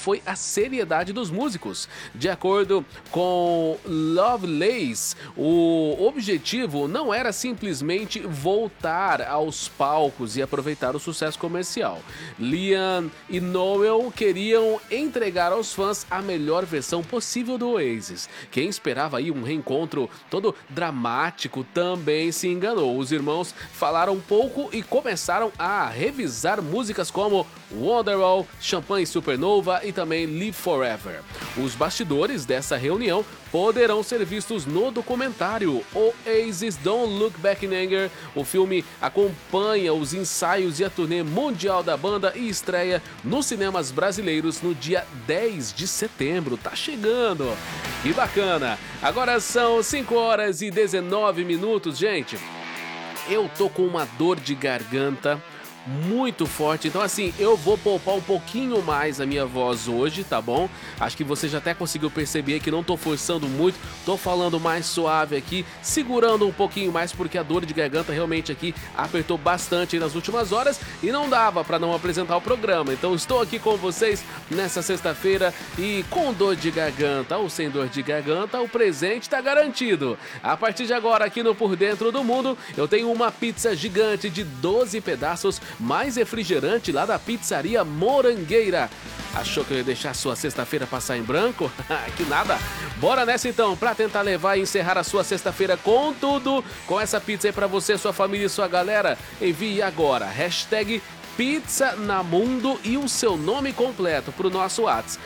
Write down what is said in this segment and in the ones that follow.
foi a seriedade dos músicos. De acordo com Lovelace, o objetivo não era simplesmente voltar aos palcos e aproveitar o sucesso comercial. Liam e Noel queriam entregar aos fãs a melhor versão possível do Oasis. Quem esperava aí um reencontro todo dramático também se enganou. Os irmãos falaram pouco e começaram a revisar músicas como Wonderwall, Champagne Supernova e também Live Forever. Os bastidores dessa reunião poderão ser vistos no documentário Oasis Don't Look Back in Anger. O filme acompanha os ensaios e a turnê mundial da banda e estreia nos cinemas brasileiros no dia 10 de setembro. Tá chegando! Que bacana! Agora são 5 horas e 19 minutos, gente. Eu tô com uma dor de garganta muito forte, então assim, eu vou poupar um pouquinho mais a minha voz hoje, tá bom? Acho que você já até conseguiu perceber que não tô forçando muito, tô falando mais suave aqui, segurando um pouquinho mais, porque a dor de garganta realmente aqui apertou bastante nas últimas horas e não dava pra não apresentar o programa. Então estou aqui com vocês nessa sexta-feira e com dor de garganta ou sem dor de garganta, o presente tá garantido. A partir de agora, aqui no Por Dentro do Mundo, eu tenho uma pizza gigante de 12 pedaços mais refrigerante lá da Pizzaria Morangueira. Achou que eu ia deixar a sua sexta-feira passar em branco? Que nada! Bora nessa então, pra tentar levar e encerrar a sua sexta-feira com tudo, com essa pizza aí pra você, sua família e sua galera. Envie agora, hashtag Pizza na Mundo e o seu nome completo pro nosso WhatsApp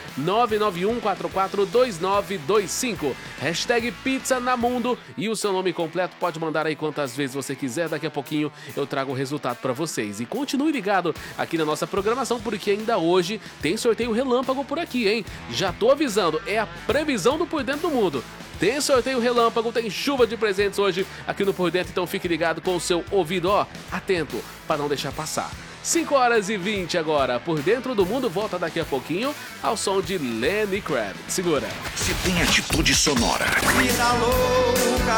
991442925. Hashtag Pizza na Mundo e o seu nome completo. Pode mandar aí quantas vezes você quiser. Daqui a pouquinho eu trago o resultado pra vocês. E continue ligado aqui na nossa programação, porque ainda hoje tem sorteio relâmpago por aqui, hein? Já tô avisando, é a previsão do Por Dentro do Mundo. Tem sorteio relâmpago, tem chuva de presentes hoje aqui no Por Dentro, então fique ligado com o seu ouvido, ó, atento, para não deixar passar. 5 horas e 20 agora, Por Dentro do Mundo volta daqui a pouquinho ao som de Lenny Kravitz. Segura. Se tem atitude sonora. Vida louca,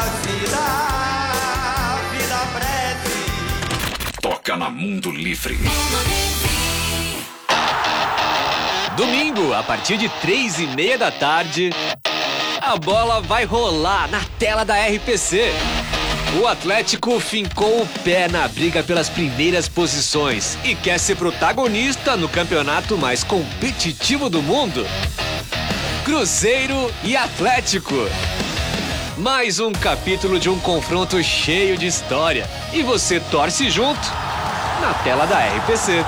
vida breve. Toca na Mundo Livre. Domingo, a partir de 3h30 da tarde, a bola vai rolar na tela da RPC. O Atlético fincou o pé na briga pelas primeiras posições e quer ser protagonista no campeonato mais competitivo do mundo. Cruzeiro e Atlético. Mais um capítulo de um confronto cheio de história. E você torce junto na tela da RPC.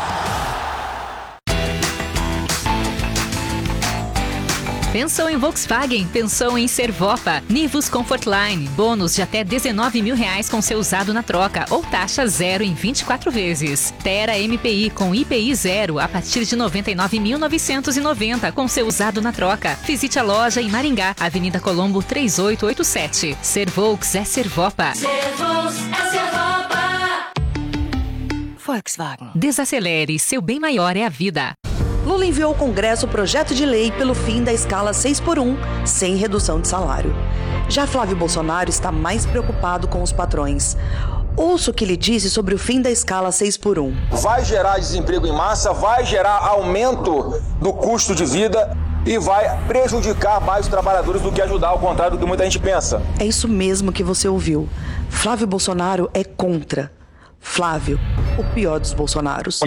Pensou em Volkswagen? Pensou em Servopa. Nivus Comfortline. Bônus de até R$19 mil com seu usado na troca ou taxa zero em 24 vezes. Tera MPI com IPI zero a partir de R$ 99.990 com seu usado na troca. Visite a loja em Maringá, Avenida Colombo 3887. Servolks é Servopa. Servos é Servopa. Volkswagen. Desacelere, seu bem maior é a vida. Lula enviou ao Congresso o projeto de lei pelo fim da escala 6x1, sem redução de salário. Já Flávio Bolsonaro está mais preocupado com os patrões. Ouça o que ele disse sobre o fim da escala 6x1. Vai gerar desemprego em massa, vai gerar aumento do custo de vida e vai prejudicar mais os trabalhadores do que ajudar, ao contrário do que muita gente pensa. É isso mesmo que você ouviu. Flávio Bolsonaro é contra. Flávio, o pior dos Bolsonaros.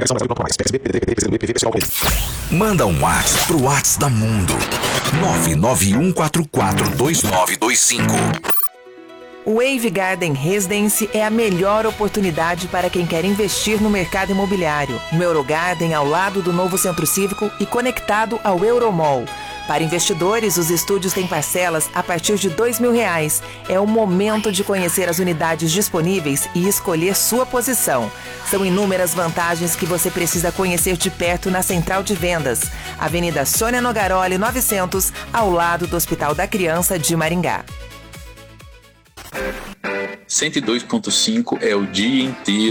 Manda um WhatsApp pro WhatsApp da Mundo. 991442925. O Wave Garden Residence é a melhor oportunidade para quem quer investir no mercado imobiliário. No Eurogarden, ao lado do novo Centro Cívico e conectado ao Euromall. Para investidores, os estúdios têm parcelas a partir de R$2.000. É o momento de conhecer as unidades disponíveis e escolher sua posição. São inúmeras vantagens que você precisa conhecer de perto na Central de Vendas. Avenida Sônia Nogaroli, 900, ao lado do Hospital da Criança de Maringá. 102.5 é o dia inteiro